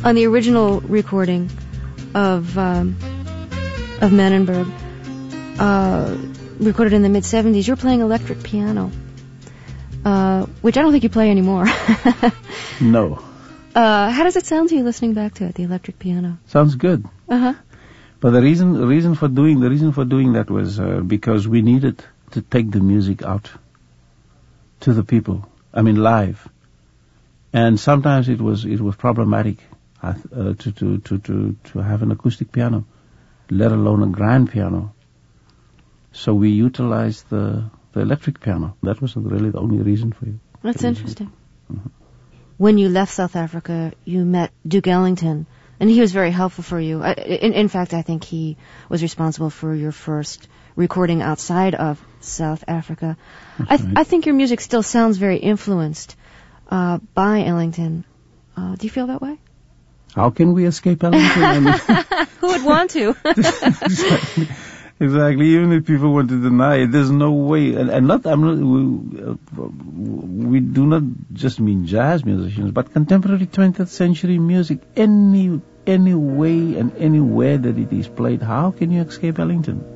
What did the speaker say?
on the original recording of Menenberg, recorded in the mid-'70s, you're playing electric piano, which I don't think you play anymore. No. How does it sound to you listening back to it, the electric piano? Sounds good. Uh-huh. But the reason for doing that was because we needed to take the music out to the people. I mean, live. And sometimes it was problematic to have an acoustic piano, let alone a grand piano. So we utilized the electric piano. That was really the only reason for it. That's interesting. Mm-hmm. When you left South Africa, you met Duke Ellington, and he was very helpful for you. In fact, I think he was responsible for your first recording outside of South Africa. I think your music still sounds very influenced by Ellington. Do you feel that way? How can we escape Ellington? Who would want to? Exactly. Even if people want to deny it, there's no way. We do not just mean jazz musicians, but contemporary 20th century music. Any way and anywhere that it is played, how can you escape Ellington?